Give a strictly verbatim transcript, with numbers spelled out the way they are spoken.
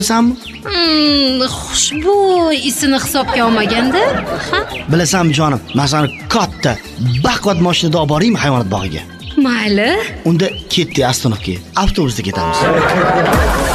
Bilasanmi? Hmm, xushbo'y isini hisobga olmaganda, ha? Bilasanmi jonim, men seni katta, baquvvat mashinada olib boraymi hayvonot bog'iga? Mayli. Unda ketdik ostanovkaga. Avtobusda ketamiz.